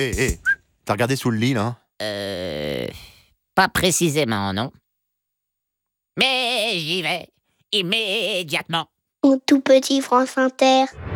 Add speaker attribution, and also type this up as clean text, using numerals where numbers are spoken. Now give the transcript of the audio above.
Speaker 1: T'as regardé sous le lit, là?
Speaker 2: Pas précisément, non. Mais j'y vais immédiatement.
Speaker 3: Mon tout petit France Inter.